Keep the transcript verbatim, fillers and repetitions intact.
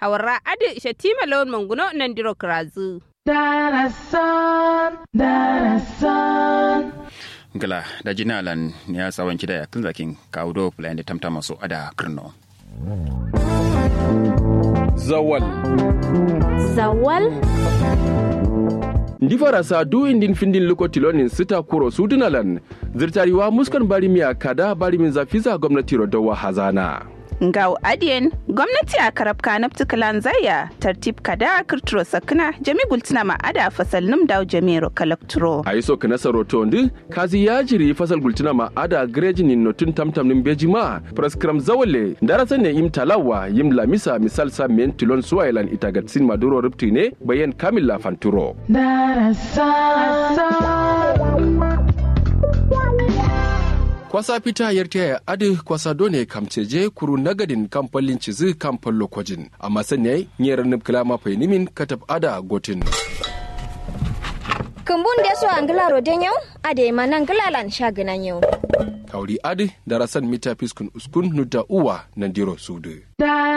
Hawarra adi shatima lawan manguno nan diro krazu. Darasan, darasan. Gala da jinalan ya tsawon kida ya zakin kawo plan da tamta masu ada Krno. Zawal. Zawal. Ndi farasa du indin findin luko tilonin sita kuro sudunalan zirtariwa muskan barimiya kada barimin zafiza gwamnati rodawa hazana. Ngau adiyen gwamnati a karab kanab tukalan zaya tartib kada kirturo sakna jami gultina ma ada fasal num daw jamiro kalakturo. A iso kana saroto ndi kazi ya jiri fasal gultina ma ada grejinin notun tamtam nim bejima praskram zawale darasan ne im talawa yim lamisa misal sa men tilon suwailan itagatsin maduro rupti ne bayan kamilla fanturo. Kwasa fita yarta ya adi kwasa done kamceje kuru nagadin kamfalin cizi kamfan lokojin amma sanya nyera nubkila mafai nimin katab ada gotin. Kumbun da su angila roden yau ade manan gilalan shaganan yau. Kauri adi darasan mita fiskun uskun nuda uwa nandiro sudu.